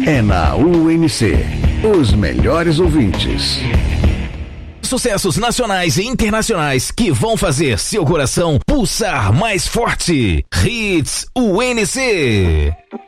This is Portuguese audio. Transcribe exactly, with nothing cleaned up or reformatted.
é na U N C. Os melhores ouvintes. Sucessos nacionais e internacionais que vão fazer seu coração pulsar mais forte. Hits U N C.